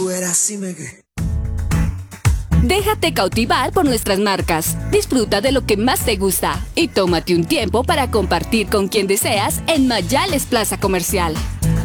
tú eras así, me que. Déjate cautivar por nuestras marcas. Disfruta de lo que más te gusta y tómate un tiempo para compartir con quien deseas en Mayales Plaza Comercial.